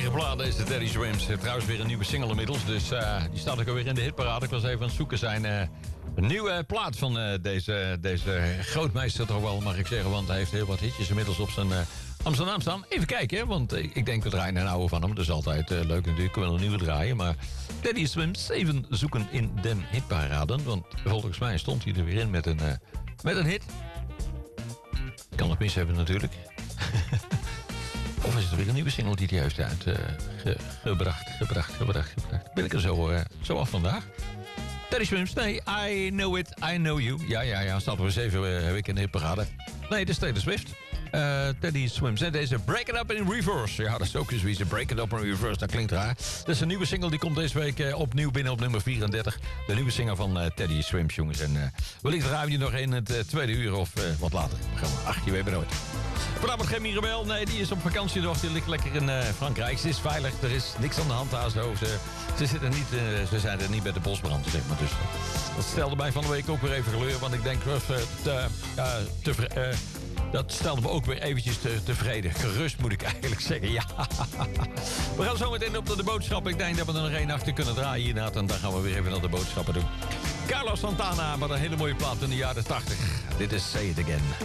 Lekkere plaat deze Teddy Swims. Trouwens weer een nieuwe single inmiddels. Dus die staat ook alweer in de hitparade. Ik was even aan het zoeken zijn een nieuwe plaat van deze grootmeester toch wel, mag ik zeggen. Want hij heeft heel wat hitjes inmiddels op zijn Amsterdam staan. Even kijken, hè, want ik denk we draaien een oude van hem. Dat is altijd leuk natuurlijk. We willen een nieuwe draaien. Maar Teddy Swims even zoeken in den hitparaden. Want volgens mij stond hij er weer in met een hit. Kan het mis hebben natuurlijk. Of is het weer een nieuwe single die hij heeft uitgebracht. Ben ik er zo af vandaag? Teddy Swims, nee, I Know It, I Know You. Ja, staat er eens even, heb ik in de hitparade. Nee, dit is Taylor Swift. Teddy Swims. En deze Break It Up in Reverse. Ja, dat is ook zoiets. Break It Up in Reverse, dat klinkt raar. Dat is een nieuwe single, die komt deze week opnieuw binnen op nummer 34. De nieuwe single van Teddy Swims, jongens. En wellicht draaien we die nog in het tweede uur of wat later. Ach, je weet maar nooit. Vanavond geen Mirabel. Nee, die is op vakantie nog. Die ligt lekker in Frankrijk. Ze is veilig. Er is niks aan de hand daar zo. Ze zijn er niet bij de bosbrand, zeg maar. Dus dat stelde mij van de week ook weer even geleur. Want ik denk, dat stelde me ook weer eventjes tevreden. Gerust moet ik eigenlijk zeggen, ja. We gaan zo meteen op naar de boodschappen. Ik denk dat we er nog één achter kunnen draaien hierna. En dan gaan we weer even naar de boodschappen doen. Carlos Santana, maar een hele mooie plaat in de jaren 80. Dit is Say It Again.